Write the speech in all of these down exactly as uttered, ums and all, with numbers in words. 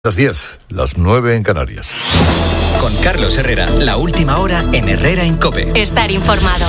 Las diez, las nueve en Canarias. Con Carlos Herrera, la última hora en Herrera en COPE. Estar informado.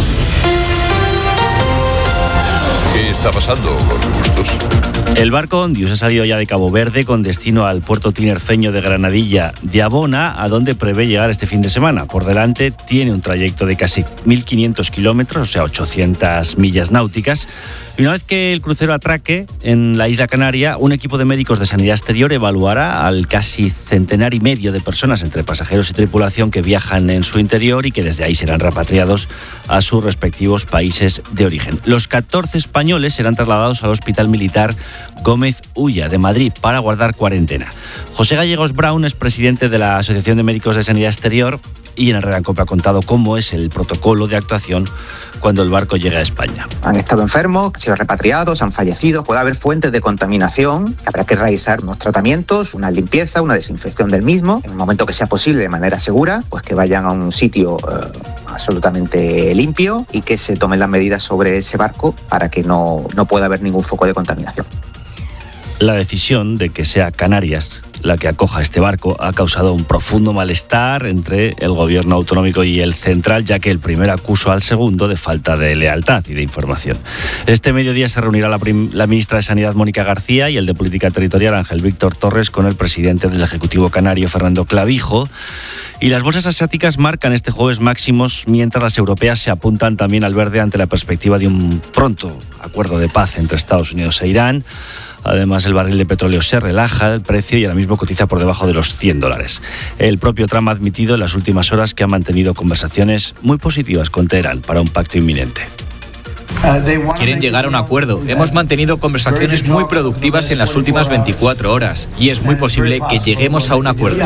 ¿Qué está pasando con los Bustos? El barco Ondius ha salido ya de Cabo Verde con destino al puerto tinerfeño de Granadilla de Abona, a donde prevé llegar este fin de semana. Por delante tiene un trayecto de casi mil quinientos kilómetros, o sea, ochocientas millas náuticas. Y una vez que el crucero atraque en la isla Canaria, un equipo de médicos de Sanidad Exterior evaluará al casi centenar y medio de personas entre pasajeros y tripulación que viajan en su interior y que desde ahí serán repatriados a sus respectivos países de origen. Los catorce españoles serán trasladados al Hospital Militar Gómez Ulla de Madrid para guardar cuarentena. José Gallegos Brown es presidente de la Asociación de Médicos de Sanidad Exterior y en Herrera en COPE ha contado cómo es el protocolo de actuación cuando el barco llega a España. Han estado enfermos, han sido repatriados, han fallecido. Puede haber fuentes de contaminación. Habrá que realizar unos tratamientos, una limpieza, una desinfección del mismo. En el momento que sea posible, de manera segura, pues que vayan a un sitio eh, absolutamente limpio y que se tomen las medidas sobre ese barco para que no, no pueda haber ningún foco de contaminación. La decisión de que sea Canarias la que acoja este barco ha causado un profundo malestar entre el gobierno autonómico y el central, ya que el primero acusa al segundo de falta de lealtad y de información. Este mediodía se reunirá la, prim- la ministra de Sanidad, Mónica García, y el de Política Territorial, Ángel Víctor Torres, con el presidente del Ejecutivo Canario, Fernando Clavijo. Y las bolsas asiáticas marcan este jueves máximos, mientras las europeas se apuntan también al verde ante la perspectiva de un pronto acuerdo de paz entre Estados Unidos e Irán. Además, el barril de petróleo se relaja el precio y ahora mismo cotiza por debajo de los cien dólares. El propio Trump ha admitido en las últimas horas que ha mantenido conversaciones muy positivas con Teherán para un pacto inminente. Quieren llegar a un acuerdo. Hemos mantenido conversaciones muy productivas en las últimas veinticuatro horas y es muy posible que lleguemos a un acuerdo.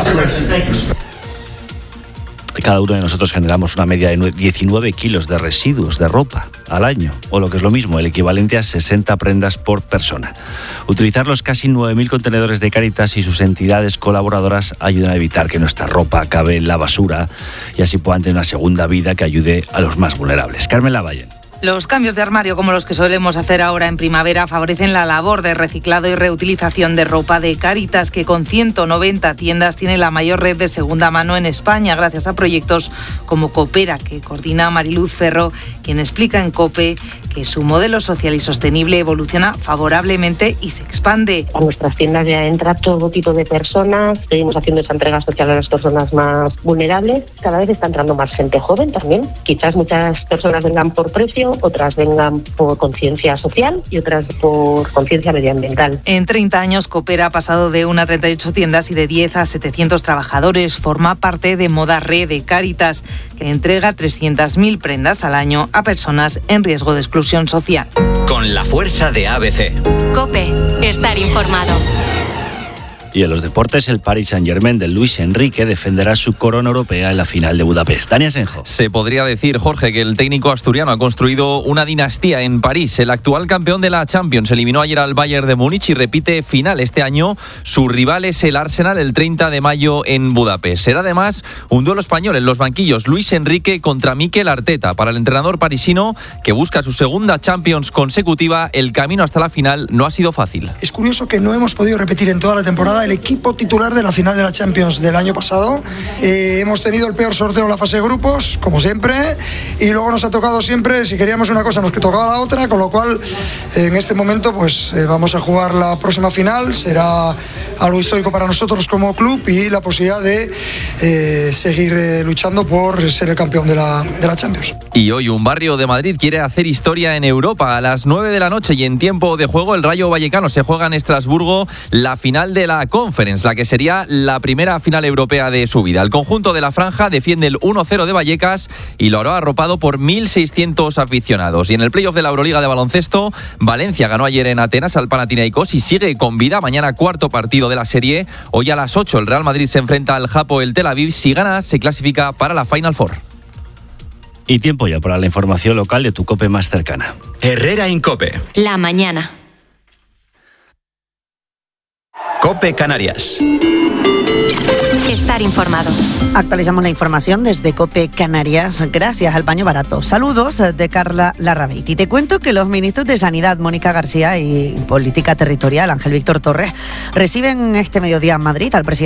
Cada uno de nosotros generamos una media de diecinueve kilos de residuos de ropa al año, o lo que es lo mismo, el equivalente a sesenta prendas por persona. Utilizar los casi nueve mil contenedores de Cáritas y sus entidades colaboradoras ayudan a evitar que nuestra ropa acabe en la basura y así puedan tener una segunda vida que ayude a los más vulnerables. Carmen Lavalle. Los cambios de armario, como los que solemos hacer ahora en primavera, favorecen la labor de reciclado y reutilización de ropa de Cáritas, que con ciento noventa tiendas tiene la mayor red de segunda mano en España, gracias a proyectos como Coopera, que coordina Mariluz Ferro, quien explica en COPE que su modelo social y sostenible evoluciona favorablemente y se expande. A nuestras tiendas ya entra todo tipo de personas, seguimos haciendo esa entrega social a las personas más vulnerables. Cada vez está entrando más gente joven también. Quizás muchas personas vengan por precio, otras vengan por conciencia social y otras por conciencia medioambiental. En treinta años, Coopera ha pasado de una a treinta y ocho tiendas y de diez a setecientos trabajadores. Forma parte de Moda Red de Cáritas, que entrega trescientas mil prendas al año a personas en riesgo de exclusión social. Con la fuerza de A B C. COPE. Estar informado. Y en los deportes, el Paris Saint-Germain de Luis Enrique defenderá su corona europea en la final de Budapest. Dani Asenjo. Se podría decir, Jorge, que el técnico asturiano ha construido una dinastía en París. El actual campeón de la Champions eliminó ayer al Bayern de Múnich y repite final este año. Su rival es el Arsenal el treinta de mayo en Budapest. Será además un duelo español en los banquillos. Luis Enrique contra Mikel Arteta. Para el entrenador parisino, que busca su segunda Champions consecutiva, el camino hasta la final no ha sido fácil. Es curioso que no hemos podido repetir en toda la temporada el equipo titular de la final de la Champions del año pasado. Eh, hemos tenido el peor sorteo en la fase de grupos, como siempre, y luego nos ha tocado siempre, si queríamos una cosa nos tocaba la otra, con lo cual en este momento pues eh, vamos a jugar la próxima final. Será algo histórico para nosotros como club y la posibilidad de eh, seguir eh, luchando por ser el campeón de la, de la Champions. Y hoy un barrio de Madrid quiere hacer historia en Europa. A las nueve de la noche y en tiempo de juego, el Rayo Vallecano se juega en Estrasburgo la final de la Conference, la que sería la primera final europea de su vida. El conjunto de la Franja defiende el uno cero de Vallecas y lo hará arropado por mil seiscientos aficionados. Y en el playoff de la Euroliga de baloncesto, Valencia ganó ayer en Atenas al Panathinaikos y sigue con vida. Mañana cuarto partido de la serie. Hoy a las ocho el Real Madrid se enfrenta al Hapoel Tel Aviv. Si gana, se clasifica para la Final Four. Y tiempo ya para la información local de tu COPE más cercana. Herrera en COPE. La mañana. COPE Canarias. Estar informado. Actualizamos la información desde COPE Canarias gracias al paño barato. Saludos de Carla Larrabeiti. Te cuento que los ministros de Sanidad, Mónica García, y Política Territorial, Ángel Víctor Torres, reciben este mediodía en Madrid al presidente